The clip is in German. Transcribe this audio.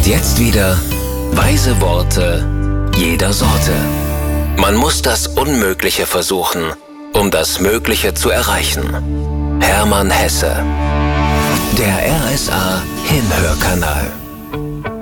jetzt wieder weise Worte jeder Sorte. Man muss das Unmögliche versuchen, um das Mögliche zu erreichen. Hermann Hesse. Der RSA Hinhörkanal.